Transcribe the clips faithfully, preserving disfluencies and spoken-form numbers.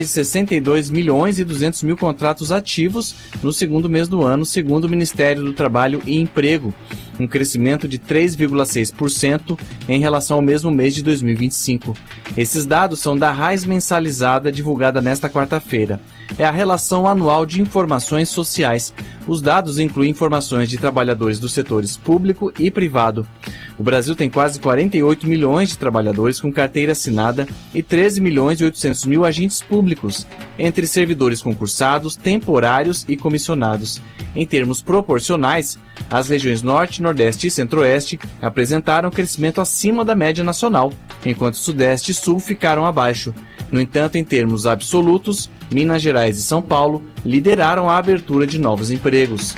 sessenta e dois milhões e duzentos mil contratos ativos no segundo mês do ano, segundo o Ministério do Trabalho e Emprego, um crescimento de três vírgula seis por cento em relação ao mesmo mês de dois mil e vinte e cinco. Esses dados são da RAIS mensalizada divulgada nesta quarta-feira. É a relação anual de informações sociais. Os dados incluem informações de trabalhadores dos setores público e privado. O Brasil tem quase quarenta e oito milhões de trabalhadores com carteira assinada e treze milhões e oitocentos mil agentes públicos, entre servidores concursados, temporários e comissionados. Em termos proporcionais, as regiões Norte, Nordeste e Centro-Oeste apresentaram crescimento acima da média nacional, enquanto Sudeste e Sul ficaram abaixo. No entanto, em termos absolutos, Minas Gerais e São Paulo lideraram a abertura de novos empregos.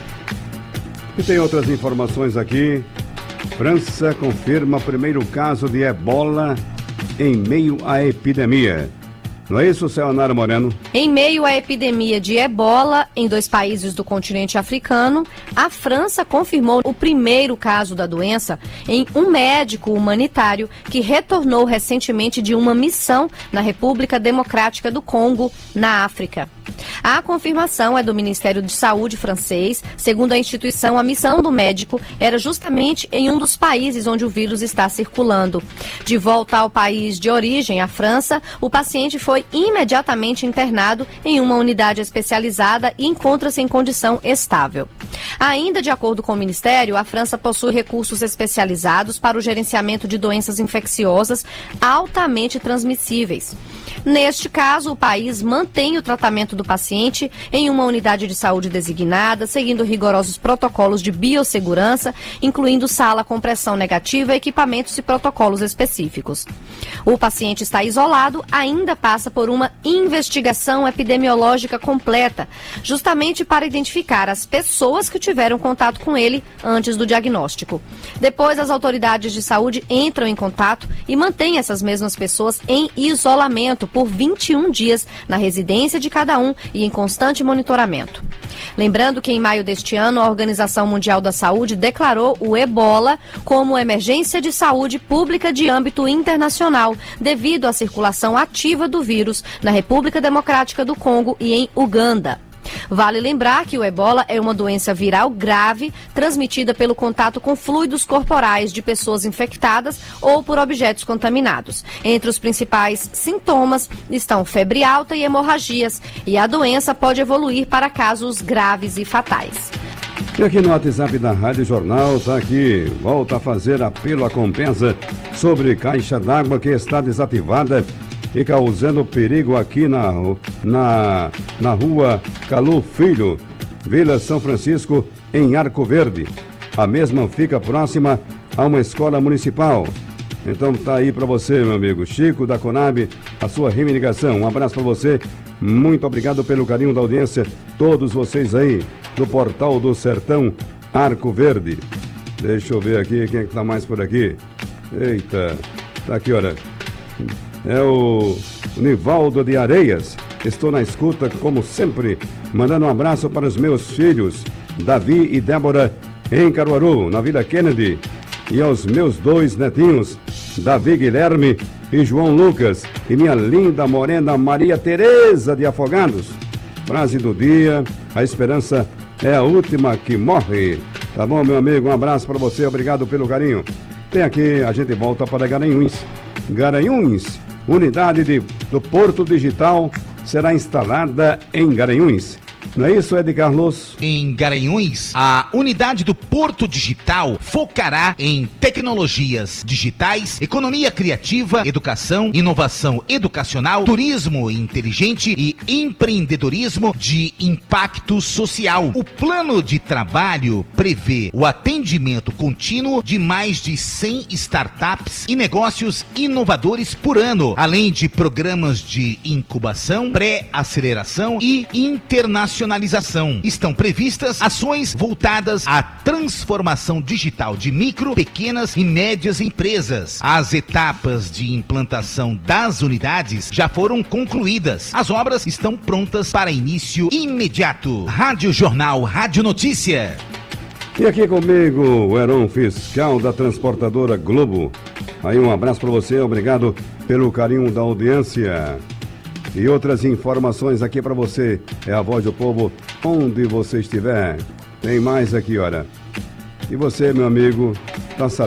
E tem outras informações aqui. França confirma primeiro caso de ebola em meio à epidemia. Não é isso, Sayonara Moreno? Em meio à epidemia de ebola em dois países do continente africano, a França confirmou o primeiro caso da doença em um médico humanitário que retornou recentemente de uma missão na República Democrática do Congo, na África. A confirmação é do Ministério de Saúde francês. Segundo a instituição, a missão do médico era justamente em um dos países onde o vírus está circulando. De volta ao país de origem, a França, o paciente foi imediatamente internado em uma unidade especializada e encontra-se em condição estável. Ainda de acordo com o Ministério, a França possui recursos especializados para o gerenciamento de doenças infecciosas altamente transmissíveis. Neste caso, o país mantém o tratamento do paciente em uma unidade de saúde designada, seguindo rigorosos protocolos de biossegurança, incluindo sala com pressão negativa, equipamentos e protocolos específicos. O paciente está isolado, ainda passa por uma investigação epidemiológica completa, justamente para identificar as pessoas que tiveram contato com ele antes do diagnóstico. Depois, as autoridades de saúde entram em contato e mantêm essas mesmas pessoas em isolamento por vinte e um dias na residência de cada um e em constante monitoramento. Lembrando que em maio deste ano, a Organização Mundial da Saúde declarou o ebola como emergência de saúde pública de âmbito internacional, devido à circulação ativa do vírus na República Democrática do Congo e em Uganda. Vale lembrar que o ebola é uma doença viral grave, transmitida pelo contato com fluidos corporais de pessoas infectadas ou por objetos contaminados. Entre os principais sintomas estão febre alta e hemorragias, e a doença pode evoluir para casos graves e fatais. E aqui no WhatsApp da Rádio Jornal, está aqui, volta a fazer apelo à Compesa sobre caixa d'água que está desativada e causando perigo aqui na, na, na rua Calu Filho, Vila São Francisco, em Arco Verde. A mesma fica próxima a uma escola municipal. Então tá aí para você, meu amigo Chico da Conab, a sua reivindicação. Um abraço para você, muito obrigado pelo carinho da audiência, todos vocês aí do Portal do Sertão, Arco Verde. Deixa eu ver aqui, quem é que tá mais por aqui? Eita, tá aqui, olha. É o Nivaldo de Areias. Estou na escuta, como sempre, mandando um abraço para os meus filhos, Davi e Débora, em Caruaru, na Vila Kennedy. E aos meus dois netinhos, Davi Guilherme e João Lucas. E minha linda morena Maria Tereza de Afogados. Frase do dia: a esperança é a última que morre. Tá bom, meu amigo? Um abraço para você, obrigado pelo carinho. Tem aqui, a gente volta para Garanhuns. Garanhuns, unidade de, do Porto Digital será instalada em Garanhuns. Não é isso, Ed Carlos? Em Garanhuns, a unidade do Porto Digital focará em tecnologias digitais, economia criativa, educação, inovação educacional, turismo inteligente e empreendedorismo de impacto social. O plano de trabalho prevê o atendimento contínuo de mais de cem startups e negócios inovadores por ano, além de programas de incubação, pré-aceleração e internacionalização. Estão previstas ações voltadas à transformação digital de micro, pequenas e médias empresas. As etapas de implantação das unidades já foram concluídas. As obras estão prontas para início imediato. Rádio Jornal, Rádio Notícia. E aqui comigo, o Heron, fiscal da transportadora Globo. Aí um abraço para você, obrigado pelo carinho da audiência. e outras informações aqui para você. É a Voz do Povo, onde você estiver. Tem mais aqui, olha. E você, meu amigo, tá sabendo?